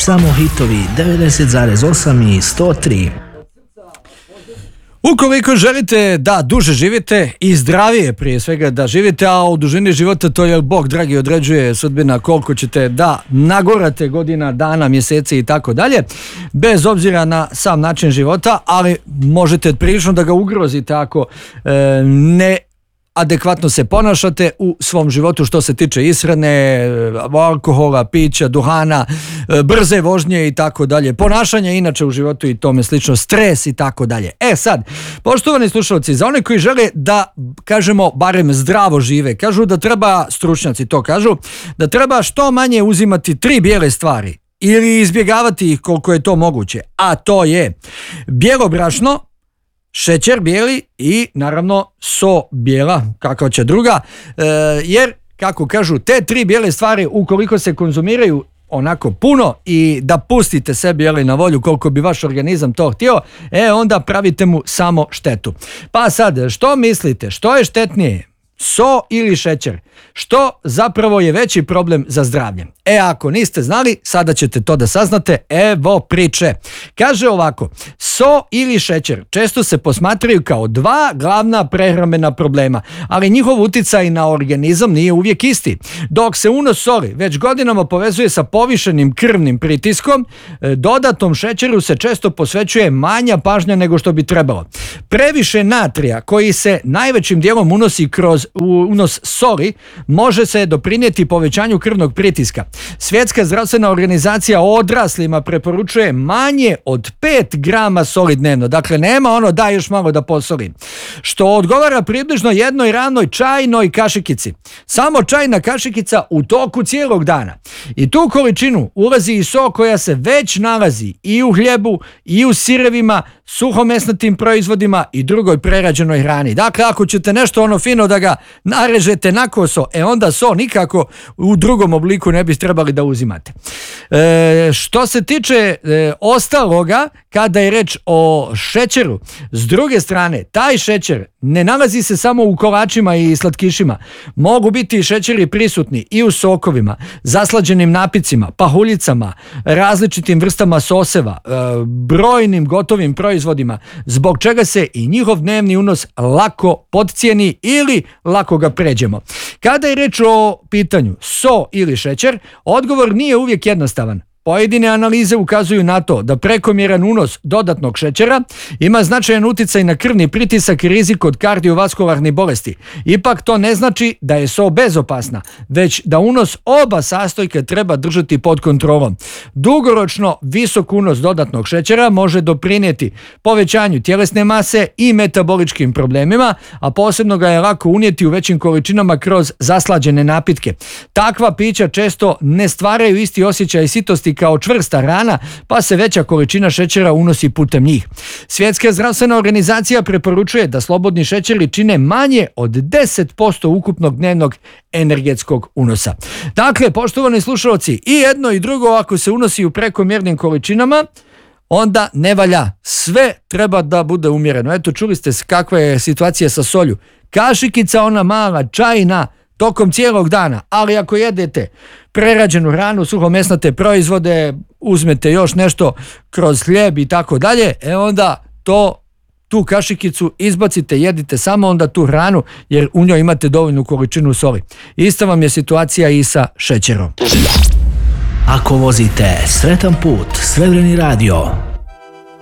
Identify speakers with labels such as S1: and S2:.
S1: Samo hitovi 90,8 i 103.
S2: Ukoliko želite da duže živite i zdravije prije svega da živite, a u dužini života to je Bog dragi određuje sudbina koliko ćete da nagorate godina, dana, mjeseci i tako dalje, bez obzira na sam način života, ali možete prilično da ga ugrozite ako ne adekvatno se ponašate u svom životu što se tiče ishrane, alkohola, pića, duhana, brze vožnje i tako dalje, ponašanja inače u životu i tome slično, stres i tako dalje. Sad, poštovani slušalci, za one koji žele da, kažemo, barem zdravo žive, kažu da treba, stručnjaci to kažu, da treba što manje uzimati 3 bijele stvari ili izbjegavati ih koliko je to moguće, a to je bijelo brašno, šećer bijeli i naravno so bijela, kakva će druga, jer kako kažu te 3 bijele stvari ukoliko se konzumiraju onako puno i da pustite sebi na volju koliko bi vaš organizam to htio, onda pravite mu samo štetu. Pa sad, što mislite, što je štetnije? So ili šećer? Što zapravo je veći problem za zdravlje? Ako niste znali, sada ćete to da saznate, evo priče. Kaže ovako, so ili šećer često se posmatraju kao 2 glavna prehrambena problema, ali njihov uticaj na organizam nije uvijek isti. Dok se unos soli već godinama povezuje sa povišenim krvnim pritiskom, dodatnom šećeru se često posvećuje manja pažnja nego što bi trebalo. Previše natrija koji se najvećim dijelom unosi kroz unos soli može se doprinijeti povećanju krvnog pritiska. Svjetska zdravstvena organizacija odraslima preporučuje manje od 5 grama soli dnevno. Dakle, nema daj još malo da posoli. Što odgovara približno jednoj ravnoj čajnoj kašikici. Samo čajna kašikica u toku cijelog dana. I tu količinu ulazi i so koja se već nalazi i u hljebu, i u sirevima, suhomesnatim proizvodima i drugoj prerađenoj hrani. Dakle, ako ćete nešto fino da ga narežete na koso, onda so nikako u drugom obliku ne bi trebali da uzimate. Što se tiče ostaloga, kada je reč o šećeru, s druge strane, taj šećer ne nalazi se samo u kolačima i slatkišima. Mogu biti šećeri prisutni i u sokovima, zaslađenim napicima, pahuljicama, različitim vrstama soseva, brojnim gotovim proizvodima, zbog čega se i njihov dnevni unos lako podcijeni ili lako ga pređemo. Kada je reč o pitanju so ili šećer, odgovor nije uvijek jednostavan. Pojedine analize ukazuju na to da prekomjeran unos dodatnog šećera ima značajan uticaj na krvni pritisak i rizik od kardiovaskularnih bolesti. Ipak to ne znači da je so bezopasna, već da unos oba sastojke treba držati pod kontrolom. Dugoročno visok unos dodatnog šećera može doprinijeti povećanju tjelesne mase i metaboličkim problemima, a posebno ga je lako unijeti u većim količinama kroz zaslađene napitke. Takva pića često ne stvaraju isti osjećaj sitosti kao čvrsta hrana, pa se veća količina šećera unosi putem njih. Svjetska zdravstvena organizacija preporučuje da slobodni šećeri čine manje od 10% ukupnog dnevnog energetskog unosa. Dakle, poštovani slušalci, i jedno i drugo ako se unosi u prekomjernim količinama, onda ne valja. Sve treba da bude umjereno. Eto, čuli ste kakva je situacija sa solju. Kašikica, ona mala, čajna, tokom cijelog dana, ali ako jedete prerađenu hranu, suhomesnate proizvode, uzmete još nešto kroz hljeb i tako dalje, onda tu kašikicu izbacite, jedite samo onda tu hranu, jer u njoj imate dovoljnu količinu soli. Ista vam je situacija i sa šećerom.
S1: Ako vozite, sretan put, Srebreni radio.